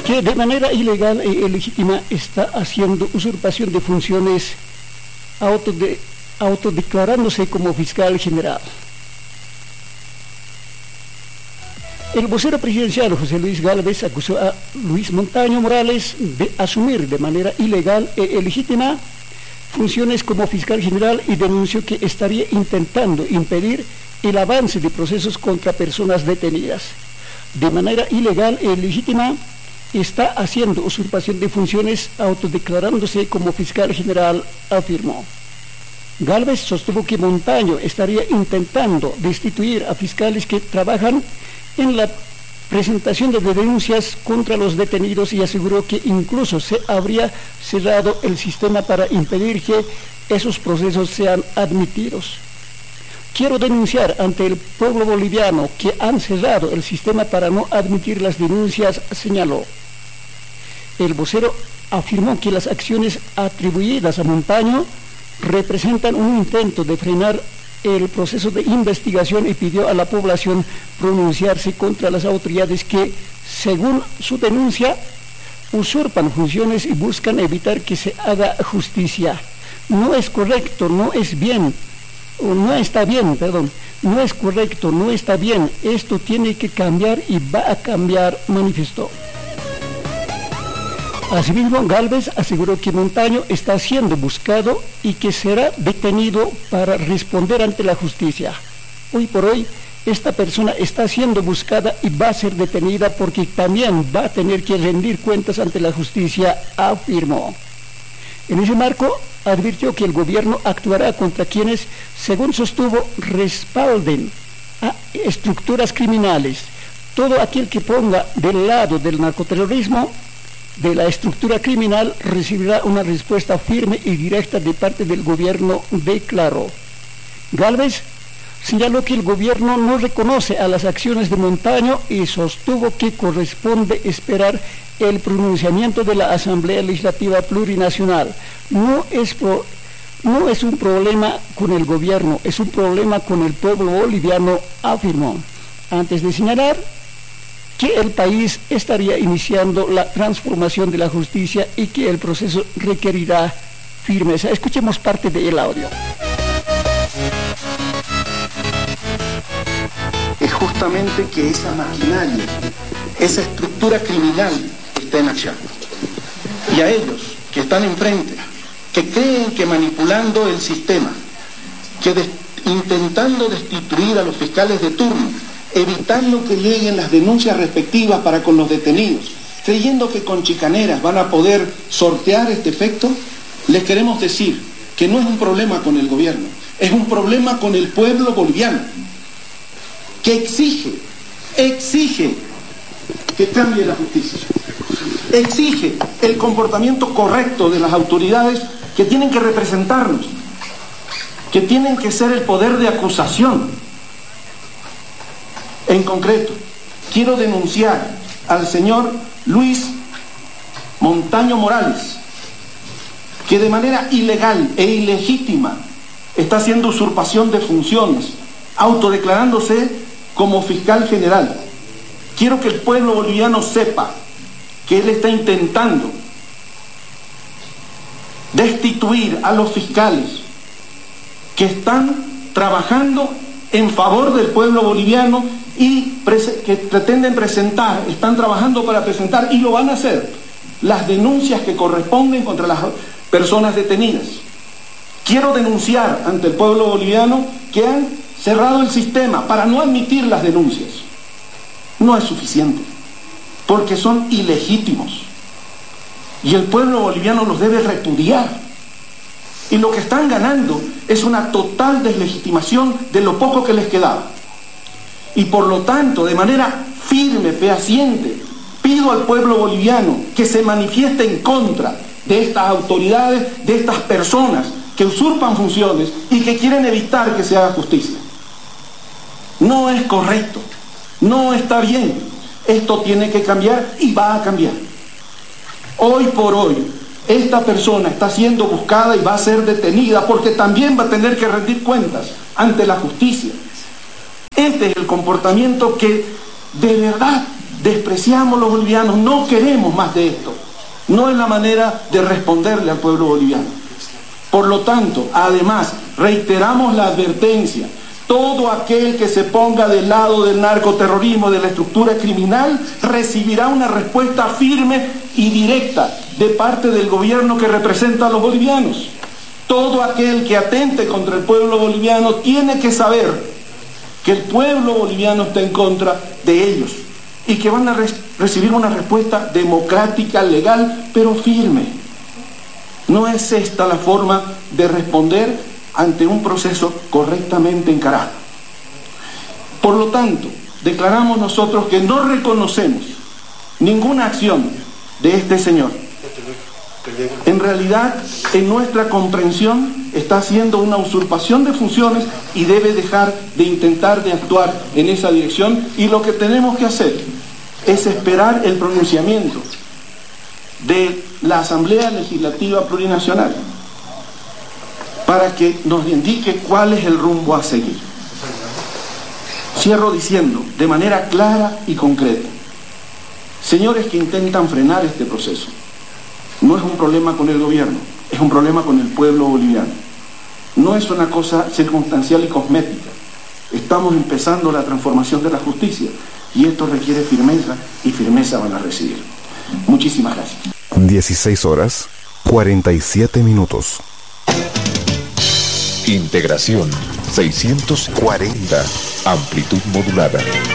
que de manera ilegal e ilegítima está haciendo usurpación de funciones autodeclarándose como fiscal general. El vocero presidencial José Luis Gálvez acusó a Luis Montaño Morales de asumir de manera ilegal e ilegítima funciones como fiscal general y denunció que estaría intentando impedir el avance de procesos contra personas detenidas. De manera ilegal e ilegítima está haciendo usurpación de funciones autodeclarándose como fiscal general, afirmó. Gálvez sostuvo que Montaño estaría intentando destituir a fiscales que trabajan en la presentación de denuncias contra los detenidos y aseguró que incluso se habría cerrado el sistema para impedir que esos procesos sean admitidos. Quiero denunciar ante el pueblo boliviano que han cerrado el sistema para no admitir las denuncias, señaló. El vocero afirmó que las acciones atribuidas a Montaño representan un intento de frenar el proceso de investigación y pidió a la población pronunciarse contra las autoridades que, según su denuncia, usurpan funciones y buscan evitar que se haga justicia. No es correcto, no es bien, no está bien, perdón, no es correcto, no está bien, esto tiene que cambiar y va a cambiar, manifestó. Asimismo, Gálvez aseguró que Montaño está siendo buscado y que será detenido para responder ante la justicia. Hoy por hoy, esta persona está siendo buscada y va a ser detenida porque también va a tener que rendir cuentas ante la justicia, afirmó. En ese marco, advirtió que el gobierno actuará contra quienes, según sostuvo, respalden a estructuras criminales. Todo aquel que ponga del lado del narcoterrorismo, de la estructura criminal, recibirá una respuesta firme y directa de parte del gobierno, declaró. Gálvez señaló que el gobierno no reconoce a las acciones de Montaño y sostuvo que corresponde esperar el pronunciamiento de la Asamblea Legislativa Plurinacional. No es un problema con el gobierno, es un problema con el pueblo boliviano, afirmó. Antes de señalar que el país estaría iniciando la transformación de la justicia y que el proceso requerirá firmeza. Escuchemos parte del audio. Es justamente que esa maquinaria, esa estructura criminal está en acción. Y a ellos que están enfrente, que creen que manipulando el sistema, que intentando destituir a los fiscales de turno, evitando que lleguen las denuncias respectivas para con los detenidos, creyendo que con chicaneras van a poder sortear este efecto, les queremos decir que no es un problema con el gobierno, es un problema con el pueblo boliviano, que exige que cambie la justicia, exige el comportamiento correcto de las autoridades que tienen que representarnos, que tienen que ser el poder de acusación. En concreto, quiero denunciar al señor Luis Montaño Morales, que de manera ilegal e ilegítima está haciendo usurpación de funciones, autodeclarándose como fiscal general. Quiero que el pueblo boliviano sepa que él está intentando destituir a los fiscales que están trabajando en favor del pueblo boliviano y que pretenden presentar, están trabajando para presentar, y lo van a hacer, las denuncias que corresponden contra las personas detenidas. Quiero denunciar ante el pueblo boliviano que han cerrado el sistema para no admitir las denuncias. No es suficiente, porque son ilegítimos. Y el pueblo boliviano los debe repudiar. Y lo que están ganando es una total deslegitimación de lo poco que les quedaba. Y por lo tanto, de manera firme, fehaciente, pido al pueblo boliviano que se manifieste en contra de estas autoridades, de estas personas que usurpan funciones y que quieren evitar que se haga justicia. No es correcto, no está bien. Esto tiene que cambiar y va a cambiar. Hoy por hoy, esta persona está siendo buscada y va a ser detenida porque también va a tener que rendir cuentas ante la justicia. Este es el comportamiento que de verdad despreciamos los bolivianos, no queremos más de esto. No es la manera de responderle al pueblo boliviano. Por lo tanto, además, reiteramos la advertencia: todo aquel que se ponga del lado del narcoterrorismo, de la estructura criminal, recibirá una respuesta firme y directa de parte del gobierno que representa a los bolivianos. Todo aquel que atente contra el pueblo boliviano tiene que saber que el pueblo boliviano está en contra de ellos y que van a recibir una respuesta democrática, legal, pero firme. No es esta la forma de responder ante un proceso correctamente encarado. Por lo tanto, declaramos nosotros que no reconocemos ninguna acción de este señor. En realidad, en nuestra comprensión, está haciendo una usurpación de funciones y debe dejar de intentar de actuar en esa dirección, y lo que tenemos que hacer es esperar el pronunciamiento de la Asamblea Legislativa Plurinacional para que nos indique cuál es el rumbo a seguir. Cierro diciendo de manera clara y concreta: señores que intentan frenar este proceso, no es un problema con el gobierno, es un problema con el pueblo boliviano. No es una cosa circunstancial y cosmética. Estamos empezando la transformación de la justicia y esto requiere firmeza, y firmeza van a recibir. Muchísimas gracias. 16:47. Integración 640. Amplitud modulada.